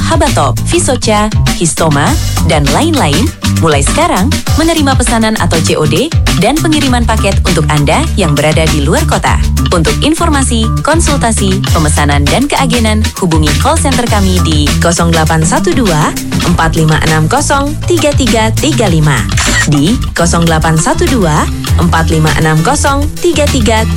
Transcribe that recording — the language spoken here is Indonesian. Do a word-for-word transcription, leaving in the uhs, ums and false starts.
Habatop, Visocha, Histoma, dan lain-lain, mulai sekarang menerima pesanan atau C O D dan pengiriman paket untuk Anda yang berada di luar kota. Untuk informasi, konsultasi, pemesanan, dan keagenan, hubungi call center kami di nol delapan satu dua empat lima enam nol tiga tiga tiga lima, di nol delapan satu dua empat lima enam nol tiga tiga